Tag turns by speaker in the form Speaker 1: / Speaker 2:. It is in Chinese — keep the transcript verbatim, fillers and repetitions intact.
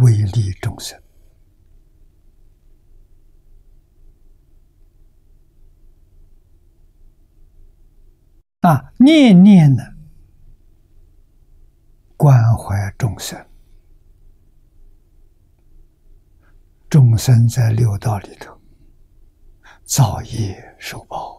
Speaker 1: 为利众生。啊，念念呢，关怀众生，众生在六道里头造业受报。